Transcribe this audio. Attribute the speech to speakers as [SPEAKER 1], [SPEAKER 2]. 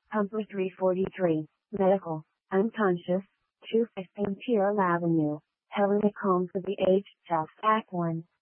[SPEAKER 1] Humper 343, Medical, Unconscious, 215 Tyrrell Avenue, Helena Combs of the Age, South Act 1.